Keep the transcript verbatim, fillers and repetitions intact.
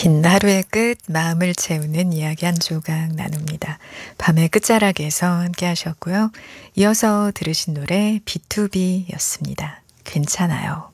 긴 하루의 끝, 마음을 채우는 이야기 한 조각 나눕니다. 밤의 끝자락에서 함께 하셨고요. 이어서 들으신 노래 비투비였습니다. 괜찮아요.